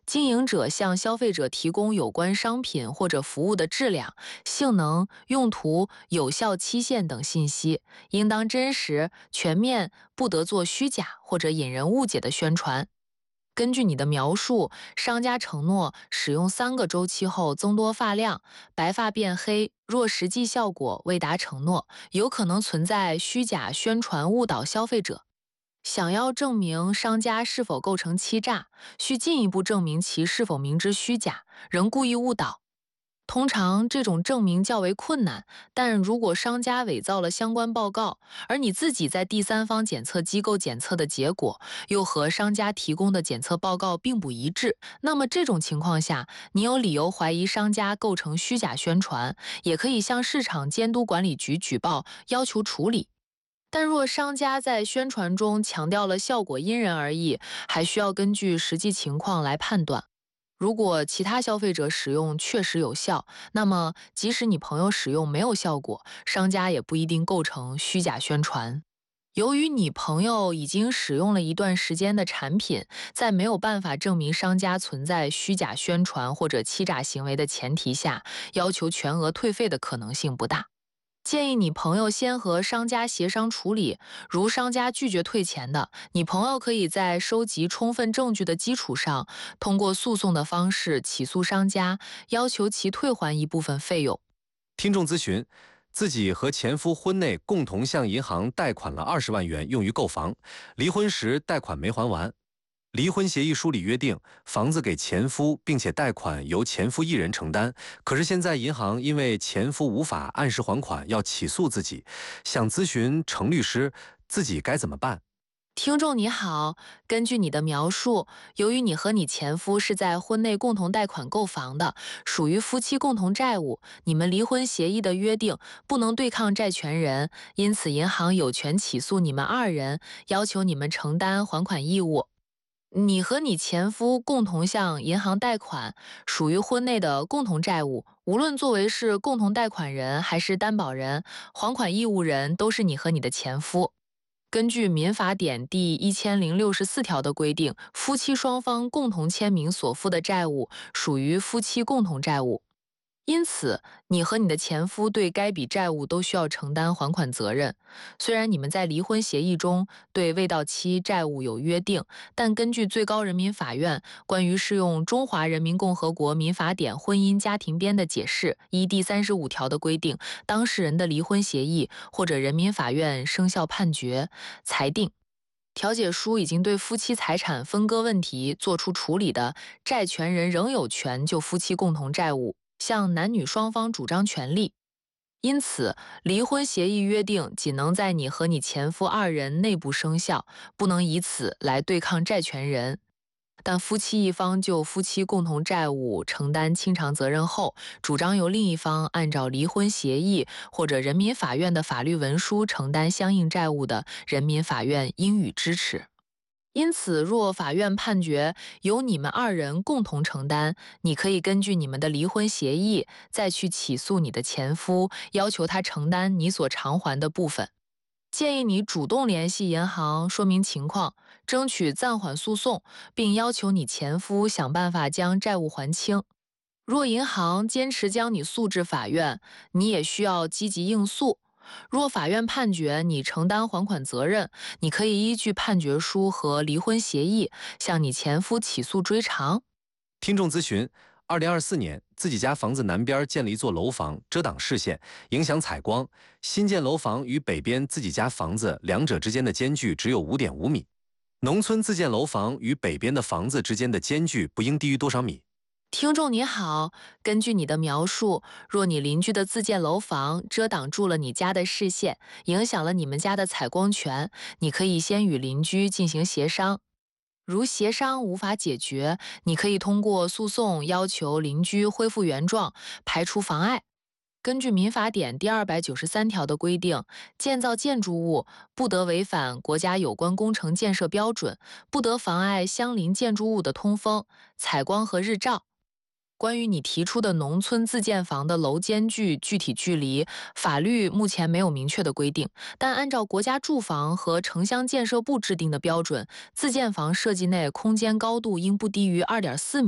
经营者向消费者提供有关商品或者服务的质量、性能、用途、有效期限等信息，应当真实、全面，不得做虚假或者引人误解的宣传。根据你的描述，商家承诺使用3个周期后增多发量、白发变黑，若实际效果未达承诺，有可能存在虚假宣传误导消费者。想要证明商家是否构成欺诈，需进一步证明其是否明知虚假，仍故意误导。通常这种证明较为困难，但如果商家伪造了相关报告，而你自己在第三方检测机构检测的结果又和商家提供的检测报告并不一致，那么这种情况下，你有理由怀疑商家构成虚假宣传，也可以向市场监督管理局举报，要求处理。但若商家在宣传中强调了效果因人而异，还需要根据实际情况来判断。如果其他消费者使用确实有效，那么即使你朋友使用没有效果，商家也不一定构成虚假宣传。由于你朋友已经使用了一段时间的产品，在没有办法证明商家存在虚假宣传或者欺诈行为的前提下，要求全额退费的可能性不大。建议你朋友先和商家协商处理，如商家拒绝退钱的，你朋友可以在收集充分证据的基础上，通过诉讼的方式起诉商家，要求其退还一部分费用。 听众咨询：自己和前夫婚内共同向银行贷款了20万元用于购房，离婚时贷款没还完。离婚协议书里约定房子给前夫，并且贷款由前夫一人承担。可是现在银行因为前夫无法按时还款，要起诉自己，想咨询程律师，自己该怎么办？ 听众你好，根据你的描述，由于你和你前夫是在婚内共同贷款购房的，属于夫妻共同债务，你们离婚协议的约定不能对抗债权人，因此银行有权起诉你们2人，要求你们承担还款义务。你和你前夫共同向银行贷款，属于婚内的共同债务，无论作为是共同贷款人还是担保人，还款义务人都是你和你的前夫。根据民法典第1064条的规定，夫妻双方共同签名所负的债务属于夫妻共同债务，因此你和你的前夫对该笔债务都需要承担还款责任。虽然你们在离婚协议中对未到期债务有约定，但根据最高人民法院关于适用中华人民共和国民法典婚姻家庭编的解释依第35条的规定，当事人的离婚协议或者人民法院生效判决裁定调解书已经对夫妻财产分割问题作出处理的，债权人仍有权就夫妻共同债务向男女双方主张权利。因此，离婚协议约定仅能在你和你前夫2人内部生效，不能以此来对抗债权人。但夫妻一方就夫妻共同债务承担清偿责任后，主张由另一方按照离婚协议或者人民法院的法律文书承担相应债务的，人民法院应予支持。因此，若法院判决由你们2人共同承担，你可以根据你们的离婚协议再去起诉你的前夫，要求他承担你所偿还的部分。建议你主动联系银行说明情况，争取暂缓诉讼，并要求你前夫想办法将债务还清。若银行坚持将你诉至法院，你也需要积极应诉。若法院判决你承担还款责任，你可以依据判决书和离婚协议向你前夫起诉追偿。 听众咨询：2024年，自己家房子南边建了一座楼房，遮挡视线，影响采光。新建楼房与北边自己家房子两者之间的间距只有5.5米。农村自建楼房与北边的房子之间的间距不应低于多少米？ 听众你好，根据你的描述，若你邻居的自建楼房遮挡住了你家的视线，影响了你们家的采光权，你可以先与邻居进行协商。如协商无法解决，你可以通过诉讼要求邻居恢复原状，排除妨碍。根据民法典第293条的规定，建造建筑物不得违反国家有关工程建设标准，不得妨碍相邻建筑物的通风、采光和日照。关于你提出的农村自建房的楼间距具体距离，法律目前没有明确的规定，但按照国家住房和城乡建设部制定的标准，自建房设计内空间高度应不低于2.4米。